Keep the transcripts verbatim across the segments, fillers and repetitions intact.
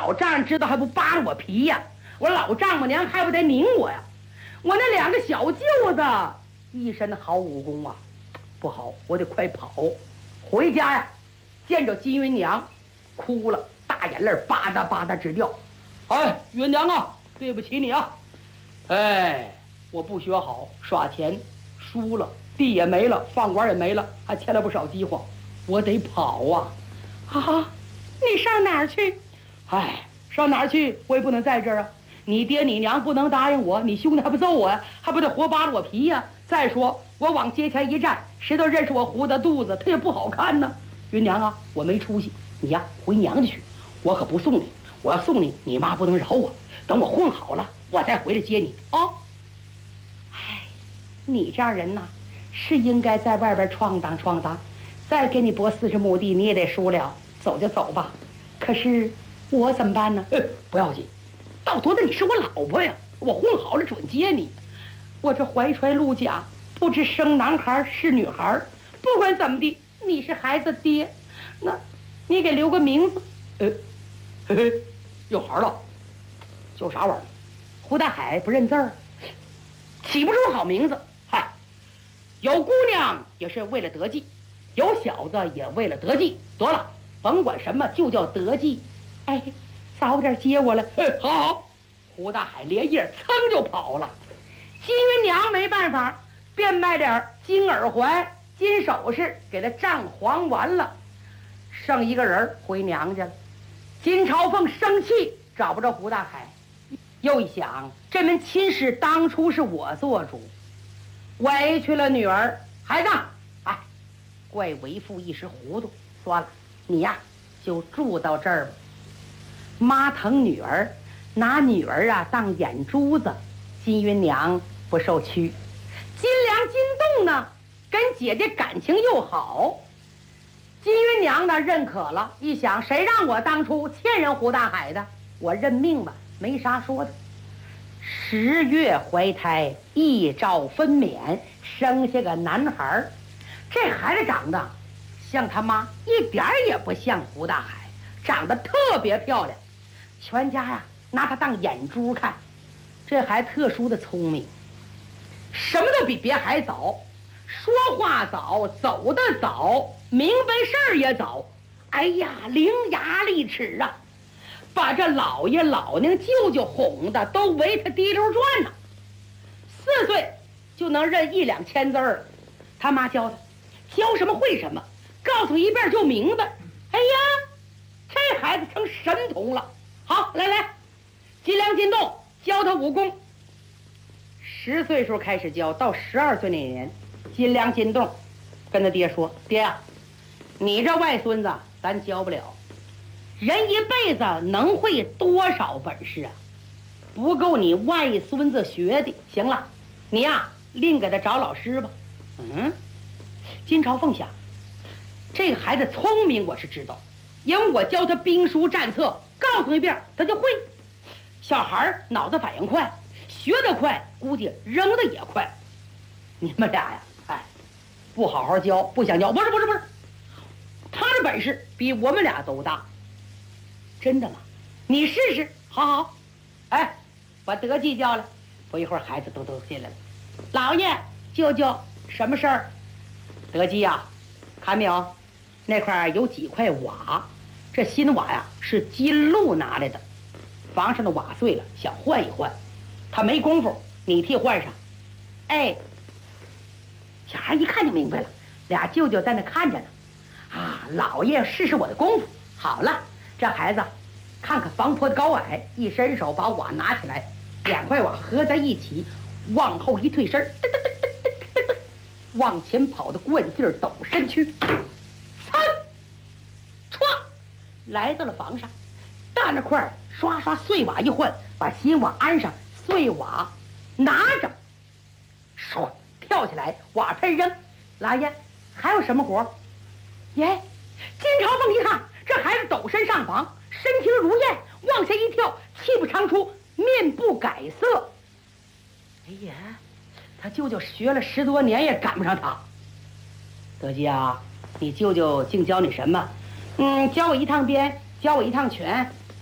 老丈人知道还不扒了我皮呀？我老丈母娘还不得拧我呀？我那两个小舅子一身好武功啊，不好，我得快跑。回家呀，见着金云娘，哭了，大眼泪吧嗒吧嗒直掉。哎，云娘啊，对不起你啊！哎，我不学好，耍钱输了，地也没了，饭馆也没了，还欠了不少饥荒，我得跑啊！啊，你上哪儿去？哎，上哪儿去？我也不能在这儿啊！你爹你娘不能答应我，你兄弟还不揍我呀？还不得活扒了我皮呀？再说我往街前一站，谁都认识我糊的肚子，他也不好看呢。云娘啊，我没出息，你呀回娘家去，我可不送你。我要送你，你妈不能饶我。等我混好了，我再回来接你啊！哎，你这样人呐，是应该在外边闯荡闯荡，再给你拨四十亩地，你也得输了，走就走吧。可是我怎么办呢？呃，不要紧，到头的你是我老婆呀，我混好了准接你。我这怀揣陆家，不知生男孩是女孩，不管怎么地，你是孩子爹，那，你给留个名字。呃，嘿嘿，有孩了，叫啥玩意儿？胡大海不认字儿，起不出好名字。嗨，有姑娘也是为了得计，有小子也为了得计。得了，甭管什么，就叫得计。哎，早点接我来。哎，好好。胡大海连夜噌就跑了。金云娘没办法，便卖点金耳环、金首饰给他账还完了，剩一个人回娘家了。金朝凤生气，找不着胡大海，又一想，这门亲事当初是我做主，委屈了女儿。孩子，哎，怪为父一时糊涂，算了，你呀就住到这儿吧。妈疼女儿，拿女儿啊当眼珠子。金云娘不受屈，金良金栋呢跟姐姐感情又好，金云娘呢认可了，一想谁让我当初欠人胡大海的，我认命吧，没啥说的。十月怀胎，一朝分娩，生下个男孩，这孩子长得像他妈，一点也不像胡大海，长得特别漂亮，全家呀拿他当眼珠看。这还特殊的聪明，什么都比别孩早，说话早，走得早，明白事儿也早。哎呀，伶牙俐齿啊，把这老爷老娘舅舅哄的都围他滴溜转呢。四岁就能认一两千字儿，他妈教他，教什么会什么，告诉一遍就明白。哎呀，这孩子成神童了。好，来来，金良金栋教他武功。十岁时候开始教，到十二岁那年，金良金栋跟他爹说：“爹啊，你这外孙子咱教不了，人一辈子能会多少本事啊？不够你外孙子学的。行了，你呀另给他找老师吧。”嗯，金朝凤想，这个孩子聪明我是知道，因为我教他兵书战策，告诉一遍他就会。小孩脑子反应快，学得快，估计扔的也快。你们俩呀，哎，不好好教，不想教，不是不是不是，他的本事比我们俩都大。真的吗？你试试。好好，哎，把德记叫来。不一会儿，孩子都都进来了。老爷，舅舅，什么事儿？德记呀、啊，看没有，那块有几块瓦，这新瓦呀是金路拿来的。房上的瓦碎了，想换一换，他没工夫，你替换上。哎，小孩一看就明白了，俩舅舅在那看着呢。啊，老爷试试我的功夫。好了，这孩子看看房坡的高矮，一伸手把瓦拿起来，两块瓦合在一起，往后一退身，噔噔噔噔噔噔，往前跑到惯劲儿抖身躯，噌，歘，来到了房上，大那块刷刷碎瓦一换，把新瓦安上，碎瓦拿着，唰跳起来，瓦盆扔。老爷还有什么活？耶！金朝凤一看这孩子抖身上房，身轻如燕，往下一跳，气不长出，面不改色。哎呀，他舅舅学了十多年也赶不上他。德基啊，你舅舅净教你什么？嗯，教我一趟鞭，教我一趟拳，教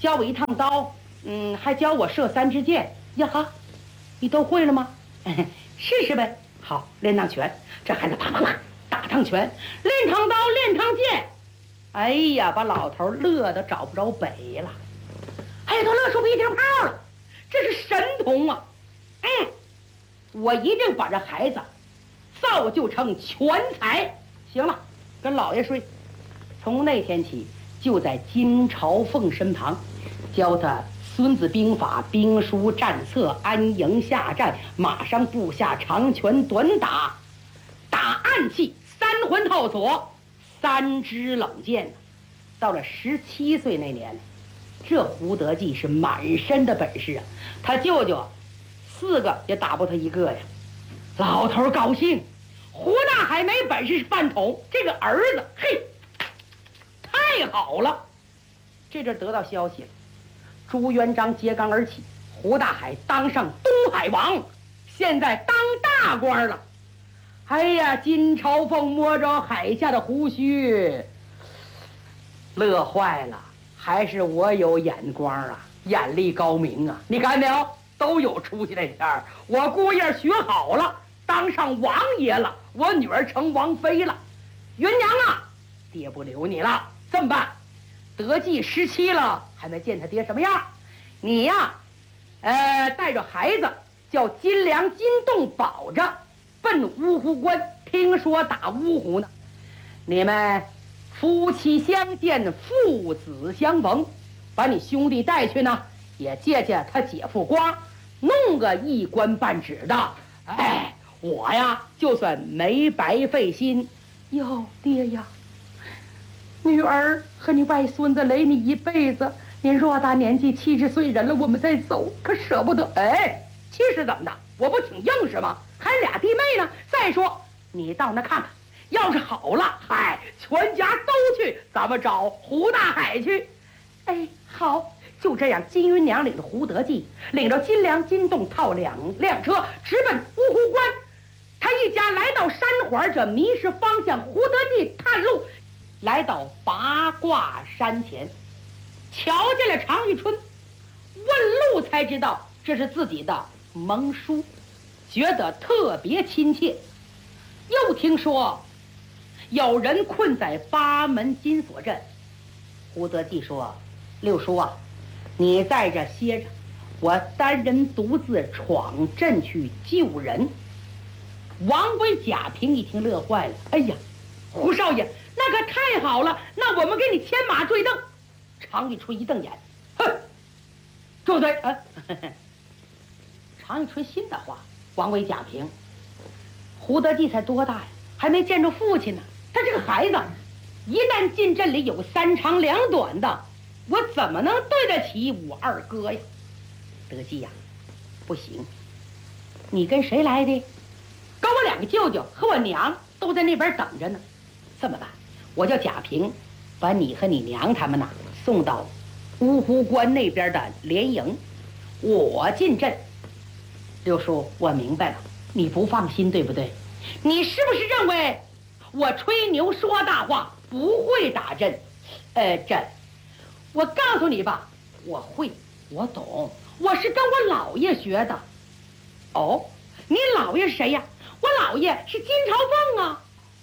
教我一趟刀，嗯，还教我射三支箭。呀哈，你都会了吗？试试呗。好，练趟拳。这孩子啪啪啪打趟拳，练趟刀，练趟剑。哎呀，把老头乐得找不着北了。哎，都乐出鼻涕泡了。这是神童啊！嗯，我一定把这孩子造就成全才。行了，跟老爷睡。从那天起，就在金朝凤身旁，教他《孙子兵法》《兵书》《战策》《安营下战》《马上步下》《长拳短打》打暗器、三魂套索、三支冷箭。到了十七岁那年，这胡德记是满身的本事啊，他舅舅四个也打不他一个呀。老头高兴，胡大海没本事是饭桶，这个儿子嘿太好了。这阵得到消息了，朱元璋揭竿而起，胡大海当上东海王，现在当大官了。哎呀，金朝凤摸着海下的胡须，乐坏了。还是我有眼光啊，眼力高明啊！你看没有，都有出息那天儿。我姑爷学好了，当上王爷了，我女儿成王妃了。芸娘啊，爹不留你了，这么办？德记十七了，还没见他爹什么样。你呀，呃，带着孩子叫金良、金栋保着，奔芜湖关。听说打芜湖呢，你们夫妻相见，父子相逢，把你兄弟带去呢，也借借他姐夫光，弄个一官半职的。哎，我呀，就算没白费心。哟，爹呀，女儿和你外孙子累你一辈子，您偌大年纪，七十岁人了，我们再走可舍不得。哎，七十怎么的？我不挺硬实吗？还俩弟妹呢。再说，你到那看看。要是好了，嗨，全家都去，咱们找胡大海去。哎，好，就这样。金云娘领着胡德记，领着金良、金栋，套两辆车，直奔芜湖关。他一家来到山环，这迷失方向，胡德记探路，来到八卦山前，瞧见了常遇春，问路才知道这是自己的盟叔，觉得特别亲切。又听说有人困在八门金锁镇，胡德记说：“六叔啊，你在这歇着，我单人独自闯镇去救人。”王威、贾平一听乐坏了：“哎呀，胡少爷，那可太好了！那我们给你牵马坠镫。”常遇春一瞪眼：“哼，住嘴！”啊，常遇春心的话，王威、贾平，胡德记才多大呀？还没见着父亲呢。他这个孩子，一旦进镇里有三长两短的，我怎么能对得起我二哥呀？德记呀，不行，你跟谁来的？跟我两个舅舅和我娘都在那边等着呢。这么办？我叫贾平，把你和你娘他们呐送到芜湖关那边的联营，我进镇。六叔，我明白了，你不放心对不对？你是不是认为我吹牛说大话，不会打针？呃，这我告诉你吧，我会，我懂，我是跟我姥爷学的。哦，你姥爷是谁呀？我姥爷是金朝凤啊。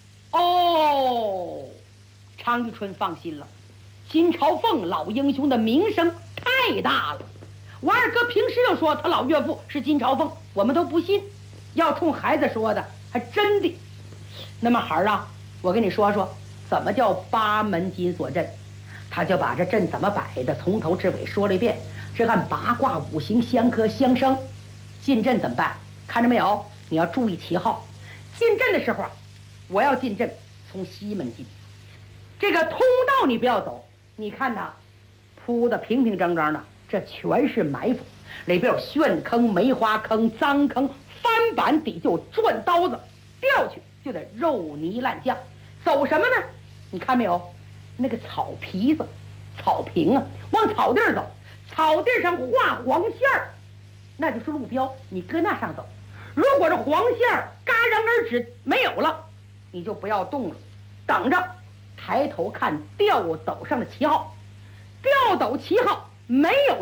哦，常遇春放心了，金朝凤老英雄的名声太大了。我二哥平时就说他老岳父是金朝凤，我们都不信，要冲孩子说的，还真的。那么孩儿啊，我跟你说说怎么叫八门金锁阵。他就把这阵怎么摆的从头至尾说了一遍，是按八卦五行相克相生。进阵怎么办？看着没有？你要注意旗号。进阵的时候啊，我要进阵从西门进，这个通道你不要走。你看它铺的平平整整的，这全是埋伏，里边有旋坑、梅花坑、脏坑，翻板底就转刀子，掉去就得肉泥烂酱。走什么呢？你看没有？那个草皮子、草坪啊，往草地儿走，草地上画黄线儿，那就是路标，你搁那上走。如果这黄线儿戛然而止没有了，你就不要动了，等着抬头看吊斗上的旗号。吊斗旗号没有